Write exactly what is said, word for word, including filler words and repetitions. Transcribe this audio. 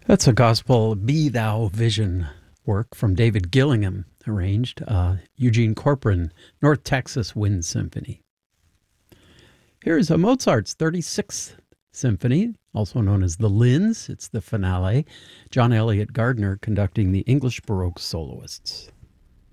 That's a gospel Be Thou Vision work from David Gillingham, arranged, uh, Eugene Corcoran, North Texas Wind Symphony. Here's a Mozart's thirty-sixth Symphony, also known as the Linz. It's the finale. John Elliott Gardner conducting the English Baroque soloists.